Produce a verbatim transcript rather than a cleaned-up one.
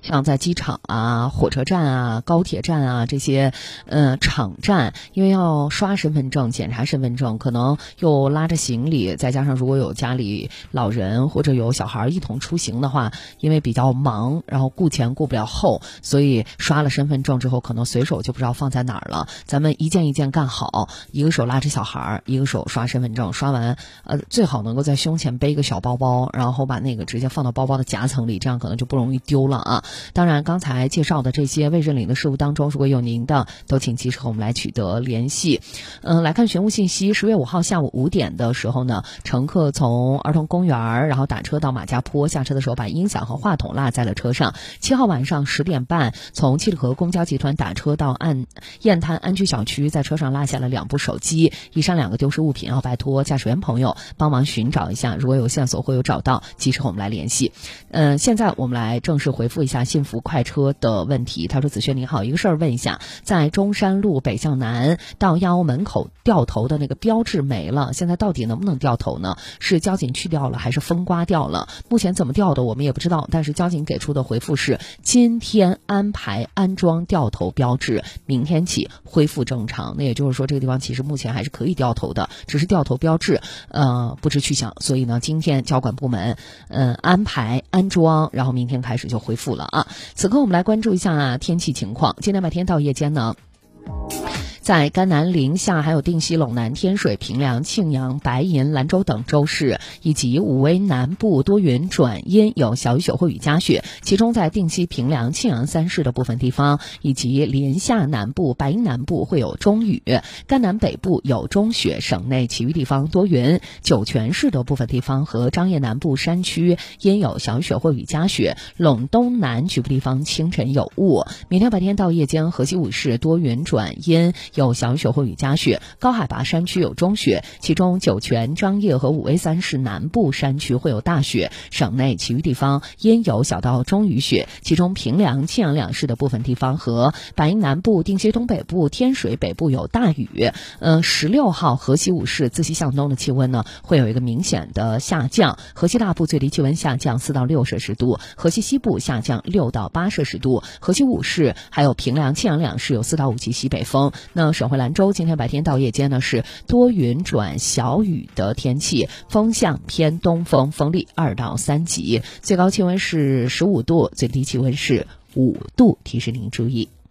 像在机场啊、火车站啊、高铁站啊这些呃场站，因为要刷身份证、检查身份证，可能又拉着行李，再加上如果有家里老人或者有小孩一同出行的话，因为比较忙，然后顾前顾不了后，所以刷了身份证之后，可能随手就不知道放在哪儿了。咱们一件一件干好，一个手拉着小孩，一个手刷身份证，刷完呃最好能够在胸前背一个小包包，然后把那个直接放到包包的夹层里，这样可能就不容易丢了啊。当然刚才介绍的这些未认领的事物当中，如果有您的，都请及时和我们来取得联系。嗯、呃，来看玄物信息，十月五号下午五点的时候呢，乘客从儿童公园然后打车到马家坡，下车的时候把音响和话筒落在了车上。七号晚上十点半从七里河公交集团打车到岸雁滩安居小区，在车上落下了两部手机，以上两个丢失物品要拜托驾驶员朋友帮忙寻找一下，如果有线索或有找到，及时和我们来联系。嗯、呃，现在我们来正式回复一下幸福快车的问题。他说：子轩你好，一个事儿问一下，在中山路北向南到亚欧门口掉头的那个标志没了，现在到底能不能掉头呢？是交警去掉了还是风刮掉了？目前怎么掉的我们也不知道，但是交警给出的回复是今天安排安装掉头标志，明天起恢复正常。那也就是说这个地方其实目前还是可以掉头的，只是掉头标志呃不知去向，所以呢今天交管部门嗯、呃、安排安装，然后明天开始就恢复了啊。此刻我们来关注一下、啊、天气情况。今天白天到夜间呢，在甘南、临夏、还有定西、陇南、天水、平凉、庆阳、白银、兰州等州市，以及武威南部多云转阴，有小雨雪或雨夹雪。其中在定西、平凉、庆阳三市的部分地方，以及临夏南部、白银南部会有中雨。甘南北部有中雪，省内其余地方多云。酒泉市的部分地方和张掖南部山区阴有小雨雪或雨夹雪。陇东南局部地方清晨有雾。明天白天到夜间，河西五市多云转阴，有小雨雪或雨夹雪，高海拔山区有中雪，其中酒泉、张掖和武威三市南部山区会有大雪，省内其余地方阴有小到中雨雪，其中平凉、庆阳两市的部分地方和白银南部、定西东北部、天水北部有大雨。呃，十六号河西五市自西向东的气温呢会有一个明显的下降，河西大部最低气温下降四到六摄氏度，河西西部下降六到八摄氏度，河西五市还有平凉、庆阳两市有四到五级西北风。那省会兰州今天白天到夜间呢是多云转小雨的天气，风向偏东风，风力二到三级，最高气温是十五度，最低气温是五度，提示您注意。